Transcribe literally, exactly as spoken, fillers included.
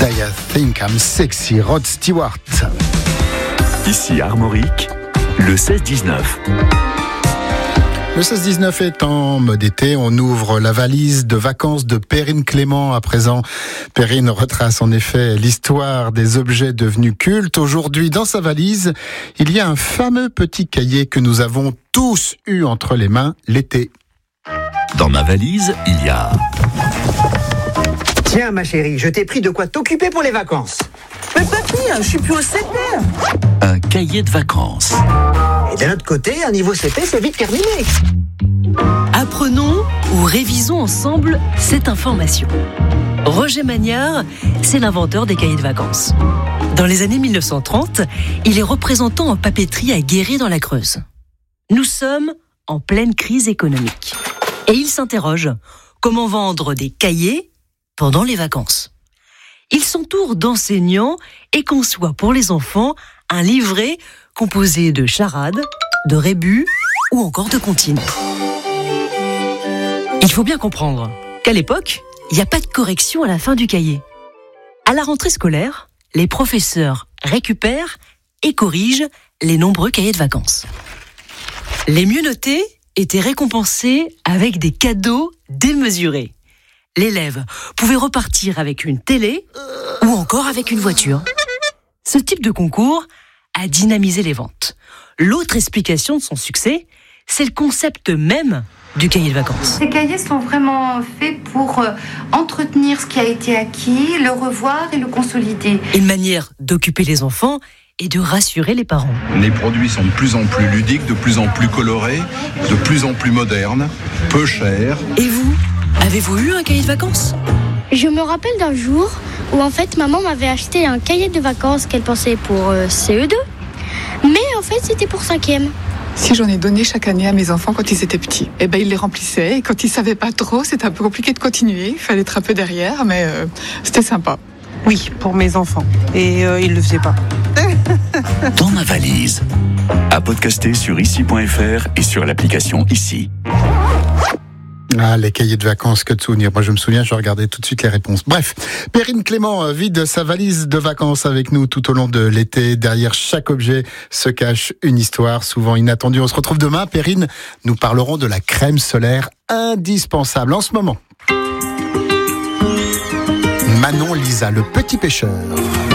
I Think I'm Sexy, Rod Stewart. Ici Armorique, le seize dix-neuf. Le seize dix-neuf est en mode été, on ouvre la valise de vacances de Perrine Clément à présent. Perrine retrace en effet l'histoire des objets devenus cultes. Aujourd'hui, dans sa valise, il y a un fameux petit cahier que nous avons tous eu entre les mains l'été. Dans ma valise, il y a... Tiens ma chérie, je t'ai pris de quoi t'occuper pour les vacances. Mais papy, je suis plus au C P. Un cahier de vacances. Et d'un autre côté, un niveau C P, c'est vite terminé. Apprenons ou révisons ensemble cette information. Roger Magnard, c'est l'inventeur des cahiers de vacances. Dans les années mille neuf cent trente, il est représentant en papeterie à Guéret dans la Creuse. Nous sommes en pleine crise économique. Et il s'interroge, comment vendre des cahiers pendant les vacances ? Il s'entoure d'enseignants et conçoit pour les enfants un livret composé de charades, de rébus ou encore de comptines. Il faut bien comprendre qu'à l'époque, il n'y a pas de correction à la fin du cahier. À la rentrée scolaire, les professeurs récupèrent et corrigent les nombreux cahiers de vacances. Les mieux notés étaient récompensés avec des cadeaux démesurés. L'élève pouvait repartir avec une télé ou encore avec une voiture. Ce type de concours a dynamisé les ventes. L'autre explication de son succès, c'est le concept même du cahier de vacances. Ces cahiers sont vraiment faits pour euh, entretenir ce qui a été acquis, le revoir et le consolider. Une manière d'occuper les enfants et de rassurer les parents. Les produits sont de plus en plus ludiques, de plus en plus colorés, de plus en plus modernes, peu chers. Et vous, avez-vous eu un cahier de vacances ? Je me rappelle d'un jour où en fait maman m'avait acheté un cahier de vacances qu'elle pensait pour euh, C E deux, mais en fait c'était pour cinquième. Si j'en ai donné chaque année à mes enfants quand ils étaient petits, et ben ils les remplissaient et quand ils savaient pas trop, c'était un peu compliqué de continuer, il fallait être un peu derrière, mais euh, c'était sympa. Oui, pour mes enfants. Et euh, ils le faisaient pas. Dans ma valise. À podcaster sur ici point f r et sur l'application Ici. Ah, les cahiers de vacances, que de souvenirs. Moi, je me souviens, je regardais tout de suite les réponses. Bref, Perrine Clément vide sa valise de vacances avec nous tout au long de l'été. Derrière chaque objet se cache une histoire, souvent inattendue. On se retrouve demain. Perrine, nous parlerons de la crème solaire indispensable en ce moment. Manon Lisa, le petit pêcheur.